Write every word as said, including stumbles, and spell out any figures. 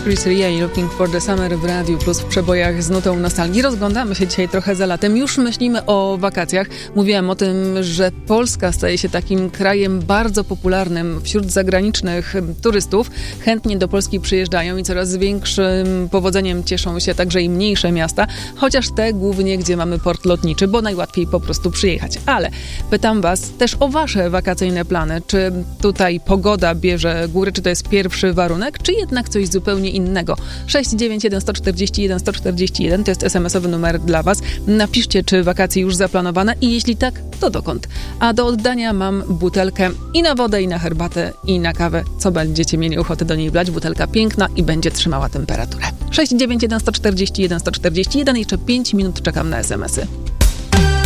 Chris Ria i Looking for the Summer w Radiu Plus w przebojach z nutą nostalgii. Rozglądamy się dzisiaj trochę za latem. Już myślimy o wakacjach. Mówiłam o tym, że Polska staje się takim krajem bardzo popularnym wśród zagranicznych turystów. Chętnie do Polski przyjeżdżają i coraz większym powodzeniem cieszą się także i mniejsze miasta, chociaż te głównie, gdzie mamy port lotniczy, bo najłatwiej po prostu przyjechać. Ale pytam was też o wasze wakacyjne plany. Czy tutaj pogoda bierze górę, czy to jest pierwszy warunek, czy jednak coś zupełnie innego? sześć dziewięć jeden jeden cztery jeden, sto czterdzieści jeden to jest es em esowy numer dla was. Napiszcie, czy wakacje już zaplanowane i jeśli tak, to dokąd? A do oddania mam butelkę i na wodę, i na herbatę, i na kawę. Co będziecie mieli ochotę do niej wlać? Butelka piękna i będzie trzymała temperaturę. sześć dziewięć jeden jeden cztery jeden, sto czterdzieści jeden. Jeszcze pięć minut czekam na es em esy.